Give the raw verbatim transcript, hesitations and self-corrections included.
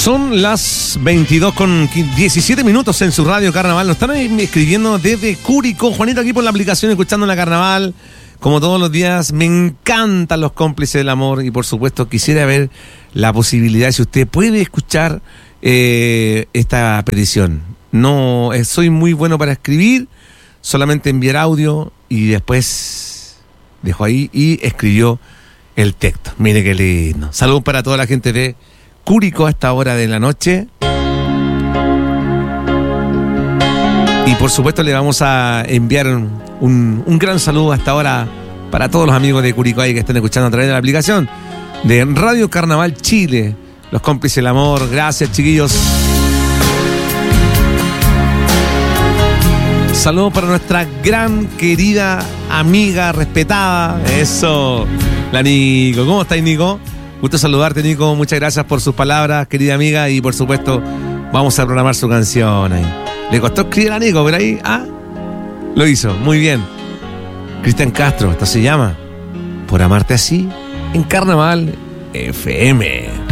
Son las veintidós con diecisiete minutos en su radio Carnaval. Nos están escribiendo desde Curicó. Juanito, aquí por la aplicación, escuchando la Carnaval. Como todos los días, me encantan los cómplices del amor. Y por supuesto, quisiera ver la posibilidad, si usted puede escuchar eh, esta petición. No, eh, soy muy bueno para escribir. Solamente enviar audio y después dejó ahí y escribió el texto. Mire qué lindo. Saludos para toda la gente de Curicó a esta hora de la noche. Y por supuesto le vamos a enviar un, un, un gran saludo a esta hora para todos los amigos de Curicó ahí que están escuchando a través de la aplicación de Radio Carnaval Chile. Los cómplices del amor. Gracias, chiquillos. Saludos para nuestra gran querida amiga respetada. Eso, la Nico. ¿Cómo estáis, Nico? Gusto saludarte, Nico. Muchas gracias por sus palabras, querida amiga. Y por supuesto, vamos a programar su canción ahí. Le costó escribir a Nico, pero ahí, ah, lo hizo. Muy bien. Cristian Castro, esto se llama Por Amarte Así, en Carnaval F M.